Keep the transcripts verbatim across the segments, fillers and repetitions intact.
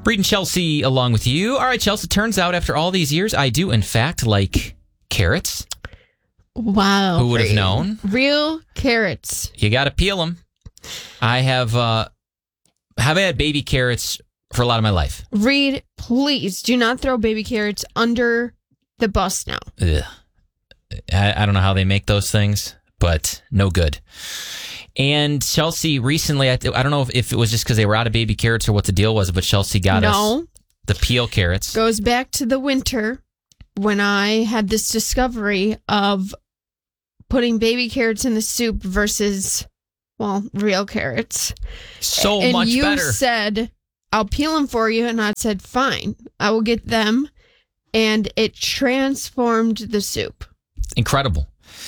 Reading Chelsea along with you. All right, Chelsea, turns out after all these years, I do, in fact, like carrots. Wow. Who would have known? Real carrots. You got to peel them. I have, uh, have had baby carrots for a lot of my life. Reed, please do not throw baby carrots under the bus now. Ugh. I, I don't know how they make those things, but no good. And Chelsea recently, I, th- I don't know if, if it was just because they were out of baby carrots or what the deal was, but Chelsea got no. us the peel carrots. Goes back to the winter when I had this discovery of putting baby carrots in the soup versus, well, real carrots. So and much you better. You said, I'll peel them for you. And I said, fine, I will get them. And it transformed the soup. Incredible.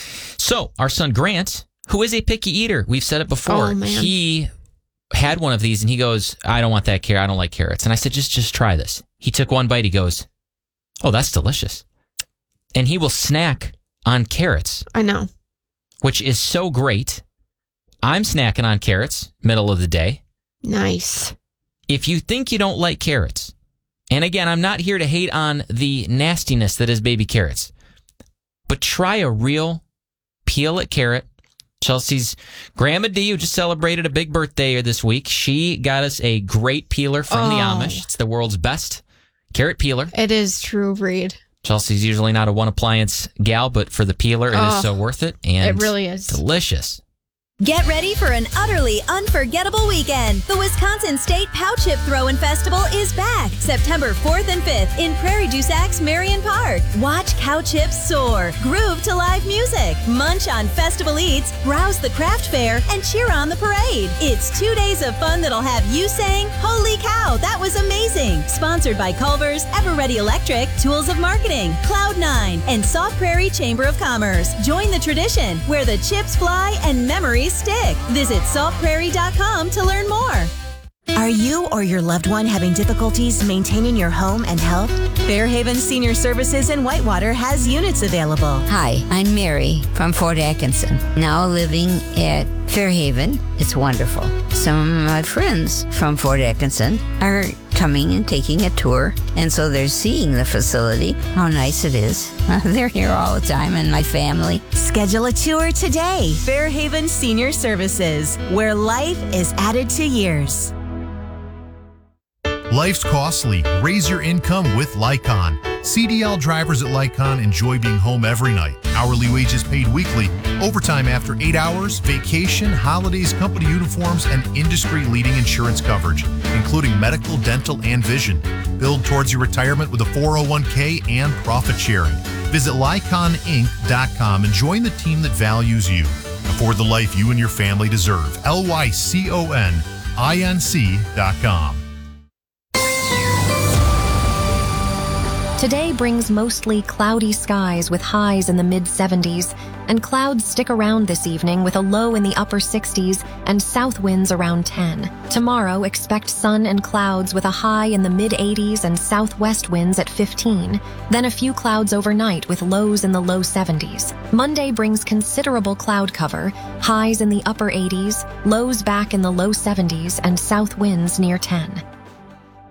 So our son Grant, who is a picky eater, we've said it before, oh, man. he had one of these and he goes, I don't want that carrot. I don't like carrots. And I said, just, just try this. He took one bite. He goes, oh, that's delicious. And he will snack on carrots. I know. Which is so great. I'm snacking on carrots, middle of the day. Nice. If you think you don't like carrots, and again, I'm not here to hate on the nastiness that is baby carrots, but try a real peel-it carrot. Chelsea's Grandma D, who just celebrated a big birthday this week, she got us a great peeler from oh. the Amish. It's the world's best carrot peeler. It is true, Reed. Chelsea's usually not a one-appliance gal, but for the peeler, it oh, is so worth it. And it really is. Delicious. Get ready for an utterly unforgettable weekend. The Wisconsin State Pow Chip Throwin' Festival is back September fourth and fifth in Prairie du Sac's Marion Park. Watch cow chips soar, groove to live music, munch on festival eats, browse the craft fair, and cheer on the parade. It's two days of fun that'll have you saying, holy cow, that was amazing. Sponsored by Culver's, Ever Ready Electric, Tools of Marketing, Cloud nine, and Sauk Prairie Chamber of Commerce. Join the tradition where the chips fly and memories stick. Visit sauk prairie dot com to learn more. Are you or your loved one having difficulties maintaining your home and health? Fairhaven Senior Services in Whitewater has units available. Hi, I'm Mary from Fort Atkinson, now living at Fairhaven. It's wonderful. Some of my friends from Fort Atkinson are coming and taking a tour, and so they're seeing the facility, how nice it is. They're here all the time, and my family. Schedule a tour today. Fairhaven Senior Services, where life is added to years. Life's costly. Raise your income with Lycon. C D L drivers at Lycon enjoy being home every night. Hourly wages paid weekly, overtime after eight hours, vacation, holidays, company uniforms, and industry-leading insurance coverage, including medical, dental, and vision. Build towards your retirement with a four oh one k and profit sharing. Visit lycon inc dot com and join the team that values you. Afford the life you and your family deserve. L Y C O N I N C dot com. Today brings mostly cloudy skies with highs in the mid seventies, and clouds stick around this evening with a low in the upper sixties and south winds around ten. Tomorrow, expect sun and clouds with a high in the mid eighties and southwest winds at fifteen, then a few clouds overnight with lows in the low seventies. Monday brings considerable cloud cover, highs in the upper eighties, lows back in the low seventies, and south winds near ten.